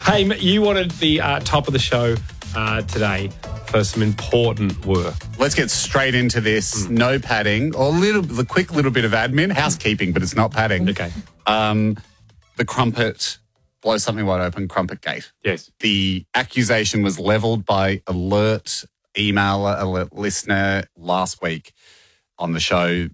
Hey, you wanted the top of the show today for some important work. Let's get straight into this. No padding, or the quick little bit of admin, housekeeping, but it's not padding. Okay. The crumpet, blow something wide open, crumpet gate. Yes. The accusation was levelled by alert emailer, alert listener last week on the show.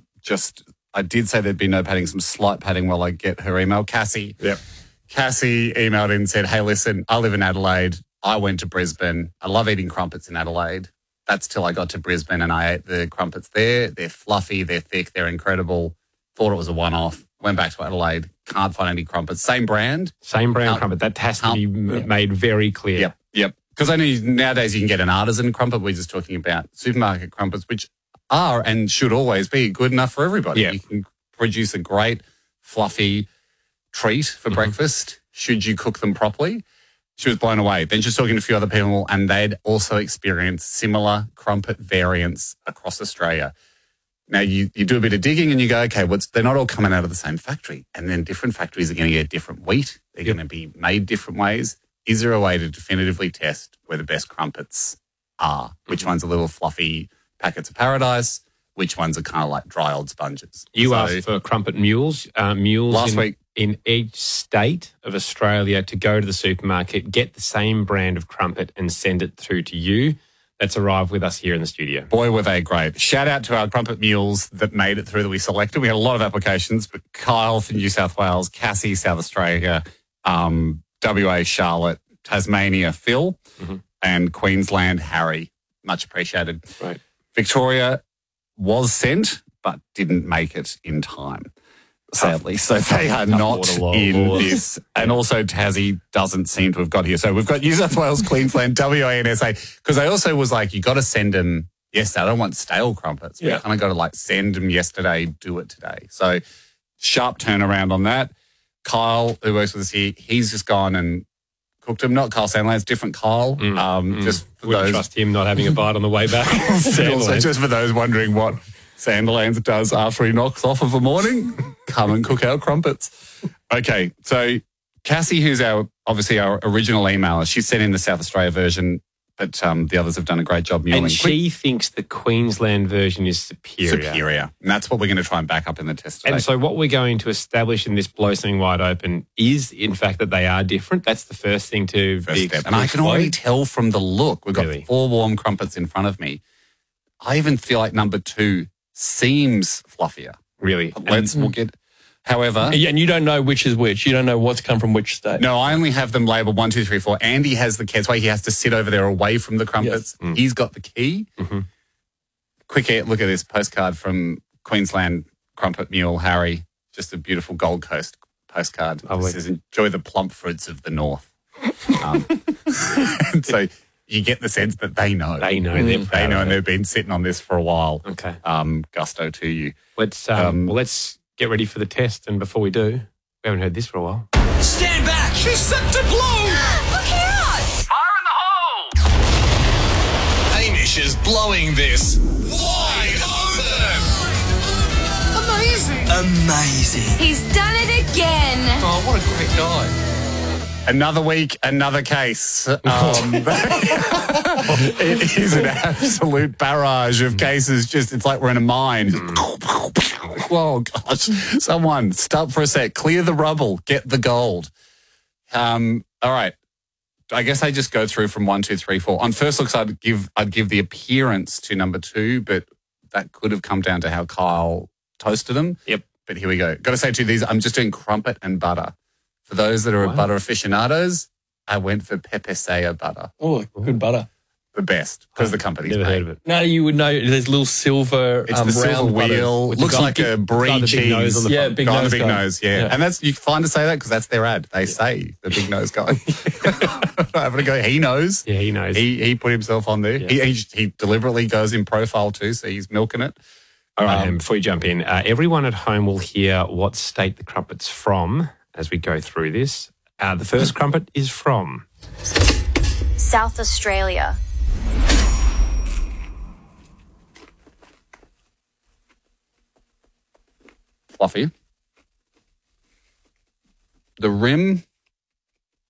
I did say there'd be no padding, some slight padding while I get her email. Cassie. Yep. Cassie emailed in and said, hey, listen, I live in Adelaide. I went to Brisbane. I love eating crumpets in Adelaide. That's till I got to Brisbane and I ate the crumpets there. They're fluffy, they're thick, they're incredible. Thought it was a one-off. Went back to Adelaide. Can't find any crumpets. Same brand. Same brand crumpet. That has to be made very clear. Yep. Because I know nowadays you can get an artisan crumpet. We're just talking about supermarket crumpets, which are and should always be good enough for everybody. Yeah. You can produce a great, fluffy treat for breakfast should you cook them properly. She was blown away. Then she was talking to a few other people and they'd also experienced similar crumpet variants across Australia. Now, you do a bit of digging and you go, okay, they're not all coming out of the same factory. And then different factories are going to get different wheat. They're going to be made different ways. Is there a way to definitively test where the best crumpets are? Which ones are little fluffy packets of paradise? Which ones are kind of like dry old sponges? You asked for crumpet mules. Last week. In each state of Australia to go to the supermarket, get the same brand of crumpet and send it through to you. That's arrived with us here in the studio. Boy, were they great. Shout out to our crumpet mules that made it through that we selected. We had a lot of applications, but Kyle from New South Wales, Cassie, South Australia, WA, Charlotte, Tasmania, Phil, and Queensland, Harry. Much appreciated. Right. Victoria was sent, but didn't make it in time, sadly. So they are not in this. And also Tassie doesn't seem to have got here. So we've got New South Wales, Queensland, WA and SA. Because I also was like, you got to send them yesterday. I don't want stale crumpets. Yeah. We kind of got to like send them yesterday, do it today. So sharp turnaround on that. Kyle, who works with us here, he's just gone and cooked them. Not Kyle Sandland, it's different Kyle. Just for Wouldn't trust him not having a bite on the way back. Also, just for those wondering what Sandilands does after he knocks off of a morning, come and cook our crumpets. Okay, so Cassie, who's obviously our original emailer, she sent in the South Australia version, but the others have done a great job. And she thinks the Queensland version is superior. And that's what we're going to try and back up in the test today. And so what we're going to establish in this blow something wide open is, in fact, that they are different. That's the first thing to be step. And I can already tell from the look. We've got 4 warm crumpets in front of me. I even feel like number 2 seems fluffier. Really? We'll get... However... Yeah, and you don't know which is which. You don't know what's come from which state. No, I only have them labelled 1, 2, 3, 4. Andy has the key. That's why he has to sit over there away from the crumpets. Yes. He's got the key. Quick look at this postcard from Queensland crumpet mule, Harry. Just a beautiful Gold Coast postcard. It says, enjoy the plump fruits of the north. So you get the sense that they know. They know. They know, and they've been sitting on this for a while. Okay. Gusto to you. Let's get ready for the test. And before we do, we haven't heard this for a while. Stand back! She's set to blow! Look out! Fire in the hole! Hamish is blowing this wide open! Amazing! He's done it again! Oh, what a great guy. Another week, another case. It is an absolute barrage of cases. It's like we're in a mine. Oh, gosh. Someone, stop for a sec. Clear the rubble. Get the gold. All right. I guess I just go through from 1, 2, 3, 4. On first looks, I'd give the appearance to number 2, but that could have come down to how Kyle toasted them. Yep. But here we go. Got to say, too, I'm just doing crumpet and butter. For those that are butter aficionados, I went for Pepesea butter. Oh, good butter. The best, because the company's Never made. heard of it. Now you would know there's little silver It's the silver round wheel. butters. Looks like a brie cheese. Yeah, big guy on nose the big guy. nose, yeah. And that's, you find to say that because that's their ad. They say the big nose guy. Having a go. He knows. Yeah, he knows. He put himself on there. Yeah. He deliberately goes in profile too, so he's milking it. All right, and before you jump in, everyone at home will hear what state the crumpet's from as we go through this. The first crumpet is from South Australia. Fluffy. The rim